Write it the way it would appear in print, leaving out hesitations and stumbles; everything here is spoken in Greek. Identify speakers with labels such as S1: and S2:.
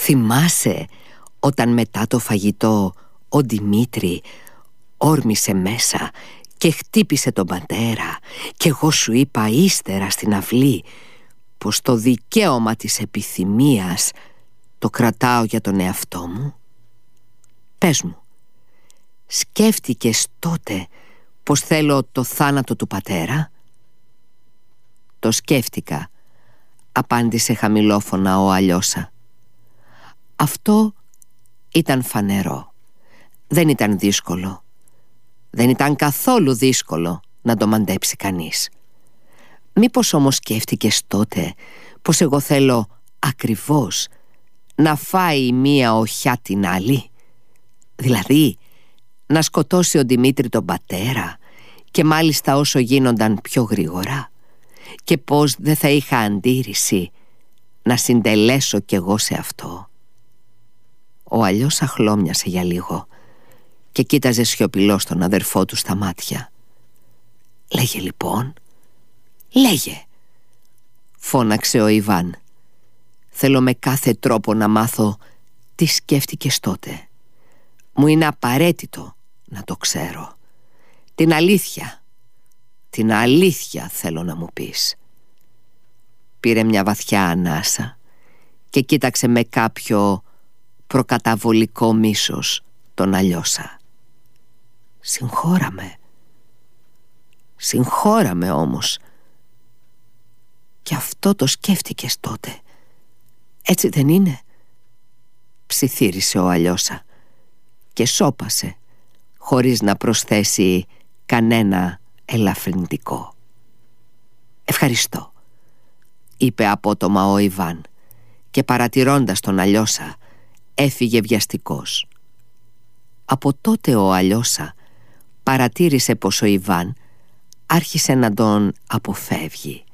S1: Θυμάσαι όταν μετά το φαγητό ο Δημήτρη όρμησε μέσα και χτύπησε τον πατέρα και εγώ σου είπα ύστερα στην αυλή πως το δικαίωμα της επιθυμίας το κρατάω για τον εαυτό μου? Πες μου, σκέφτηκες τότε πως θέλω το θάνατο του πατέρα? Το σκέφτηκα, απάντησε χαμηλόφωνα ο Αλιώσα. Αυτό ήταν φανερό. Δεν ήταν δύσκολο. Δεν ήταν καθόλου δύσκολο να το μαντέψει κανείς. Μήπως όμως σκέφτηκες τότε πως εγώ θέλω ακριβώς να φάει η μία οχιά την άλλη? Δηλαδή να σκοτώσει ο Δημήτρη τον πατέρα, και μάλιστα όσο γίνονταν πιο γρήγορα, και πως δεν θα είχα αντίρρηση να συντελέσω κι εγώ σε αυτό? Ο Αλιώσα χλώμιασε για λίγο και κοίταζε σιωπηλός τον αδερφό του στα μάτια. «Λέγε λοιπόν, λέγε», φώναξε ο Ιβάν. «Θέλω με κάθε τρόπο να μάθω τι σκέφτηκες τότε. Μου είναι απαραίτητο να το ξέρω. Την αλήθεια θέλω να μου πεις». Πήρε μια βαθιά ανάσα και κοίταξε με κάποιο προκαταβολικό μίσος τον Αλιώσα. Συγχώραμε όμως. Και αυτό το σκέφτηκες τότε, έτσι δεν είναι?» ψιθύρισε ο Αλιώσα και σώπασε χωρίς να προσθέσει κανένα ελαφρυντικό. «Ευχαριστώ», είπε απότομα ο Ιβάν και παρατηρώντας τον Αλιώσα έφυγε βιαστικός. Από τότε ο Αλιώσα παρατήρησε πως ο Ιβάν άρχισε να τον αποφεύγει.